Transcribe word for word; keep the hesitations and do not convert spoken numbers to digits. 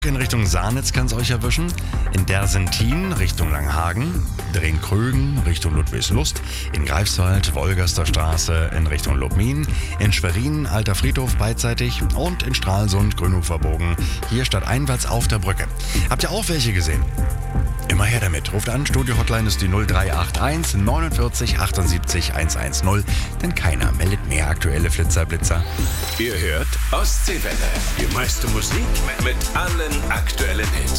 In Richtung Saarnitz kann es euch erwischen. In Dersentin Richtung Langhagen. Drehn-Krögen Richtung Ludwigslust. In Greifswald Wolgaster Straße in Richtung Lubmin. In Schwerin Alter Friedhof beidseitig. Und in Stralsund Grünhoferbogen. Hier stadteinwärts auf der Brücke. Habt ihr auch welche gesehen? Immer her damit. Ruft an, Studio-Hotline ist die null drei acht eins neunundvierzig achtundsiebzig hundertzehn. Denn keiner meldet mehr aktuelle Flitzerblitzer. Ihr hört Ostseewelle. Die meiste Musik mit allen aktuellen Hits.